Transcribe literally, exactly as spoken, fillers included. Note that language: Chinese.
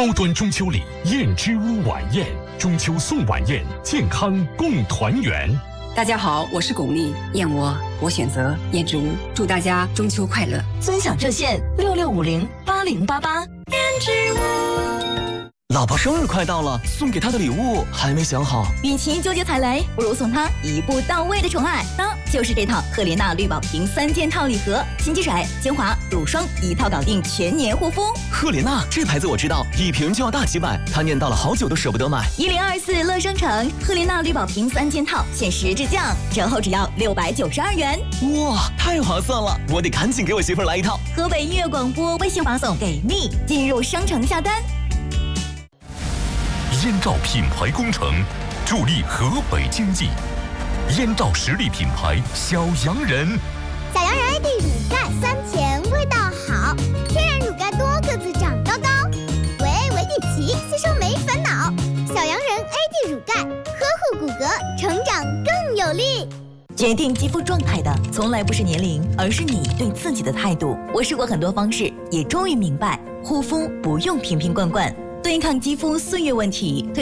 高端中秋礼，燕之屋晚宴，中秋送晚宴，健康共团圆。 大家好，我是巩俐，燕窝我选择燕之屋，祝大家中秋快乐。 尊享热线六六五零八零八八。 燕之屋。 老婆生日快到了，送给她的礼物还没想好。 与其纠结踩雷，不如送她一步到位的宠爱。那就是这套赫莲娜绿宝瓶三件套礼盒，新肌水、精华、乳霜一套搞定全年护肤。 赫莲娜这牌子我知道，一瓶就要大几百，她念叨了好久都舍不得买。 一零二四乐商城赫莲娜绿宝瓶三件套限时质降，折后只要六百九十二元。 哇，太划算了！我得赶紧给我媳妇儿来一套。 河北音乐广播微信发送给你，进入商城下单。 燕赵品牌工程，助力河北经济。燕赵实力品牌小洋人， 小洋人 A D 乳钙酸甜，味道好，天然乳钙多个子长高高，维 A 维 D 齐，吸收没烦恼。小洋人 A D 乳钙，呵护骨骼，成长更有力。 决定肌肤状态的从来不是年龄，而是你对自己的态度。我试过很多方式，也终于明白，护肤不用瓶瓶罐罐，对抗肌肤岁月问题。